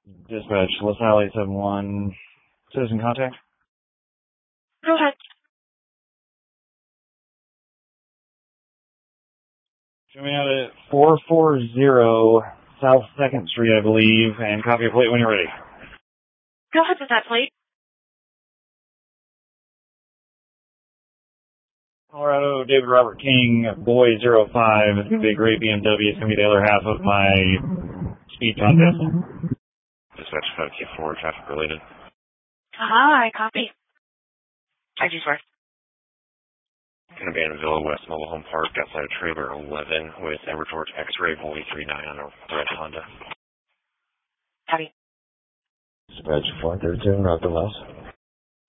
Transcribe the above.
Dispatch, Los Alley 71, citizen contact. Go ahead. Coming out at 440 South 2nd Street, I believe, and copy a plate when you're ready. Go ahead with that plate. Colorado, David Robert King, Boy 05. It's going to be a gray BMW. It's going to be the other half of my speed contest. Dispatch 5Q4, traffic related. Hi, copy. I just work. Going to be in Villa West Mobile Home Park outside of trailer 11 with Edward George X-Ray Boy 39 on a red Honda. Copy. Dispatch 432, Rock the West.